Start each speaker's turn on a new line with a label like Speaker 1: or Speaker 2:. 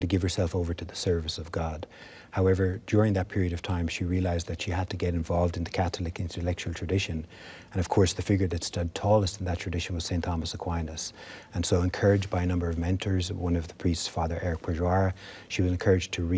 Speaker 1: to give herself over to the service of God. However, during that period of time, she realized that she had to get involved in the Catholic intellectual tradition. And of course, the figure that stood tallest in that tradition was St. Thomas Aquinas. And so, encouraged by a number of mentors, one of the priests, Father Eric Bourgeois, she was encouraged to read